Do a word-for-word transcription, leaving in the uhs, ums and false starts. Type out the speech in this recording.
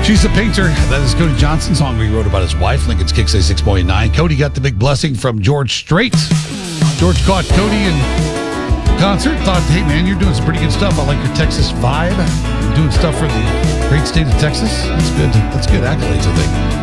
She's a painter. That is Cody Johnson's song he wrote about his wife. Lincoln's Kicks six point nine. Cody got the big blessing from George Strait. George caught Cody in concert. Thought, hey, man, you're doing some pretty good stuff. I like your Texas vibe. You're doing stuff for the great state of Texas. That's good. That's good accolades, I think.